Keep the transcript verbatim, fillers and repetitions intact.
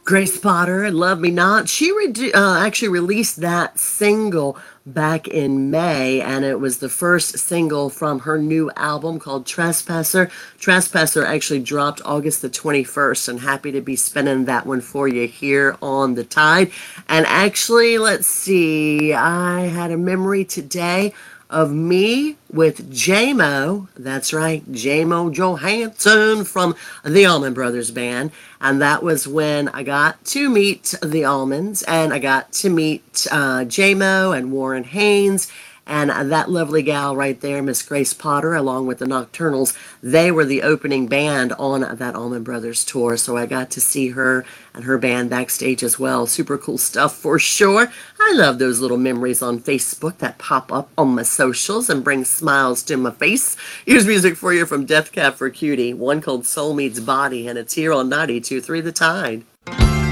Grace Potter, Love Me Not. She re- uh, actually released that single back in May, and it was the first single from her new album called Trespasser. Trespasser actually dropped August the twenty-first, and happy to be spinning that one for you here on The Tide. And actually, let's see, I had a memory today of me with J-Mo. That's right, J-Mo Johansson from the Allman Brothers Band. And that was when I got to meet the Allmans, and I got to meet uh, J-Mo and Warren Haynes. And uh, that lovely gal right there, Miss Grace Potter, along with the Nocturnals, they were the opening band on that Allman Brothers tour. So I got to see her and her band backstage as well. Super cool stuff for sure. I love those little memories on Facebook that pop up on my socials and bring smiles to my face. Here's music for you from Death Cab for Cutie, one called Soul Meets Body, and it's here on ninety-two point three The Tide.